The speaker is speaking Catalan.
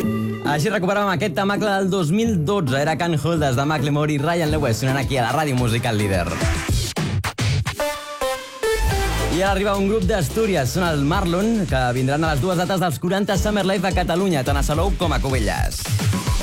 Així recuperàvem aquest temacle del 2012. Era Can't Hold Us de Macklemore i Ryan Lewis sonant aquí a la ràdio musical líder. I ara arriba un grup d'Astúries, són el Marlon, que vindran a les dues dates dels 40 Summer Live a Catalunya, tant a Salou com a Cubelles.